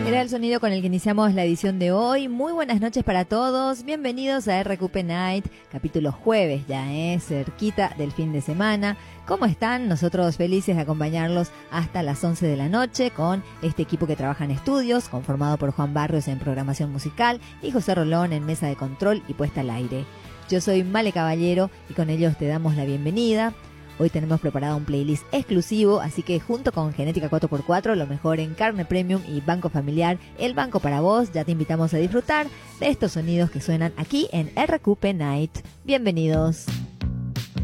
Era el sonido con el que iniciamos la edición de hoy. Muy buenas noches para todos. Bienvenidos a RQP Night, capítulo jueves ya, cerquita del fin de semana. ¿Cómo están? Nosotros felices de acompañarlos hasta las 11 de la noche con este equipo que trabaja en estudios, conformado por Juan Barrios en programación musical y José Rolón en mesa de control y puesta al aire. Yo soy Male Caballero y con ellos te damos la bienvenida. Hoy tenemos preparado un playlist exclusivo, así que junto con Genética 4x4, lo mejor en carne premium y Banco Familiar, el banco para vos, ya te invitamos a disfrutar de estos sonidos que suenan aquí en RQP Night. Bienvenidos.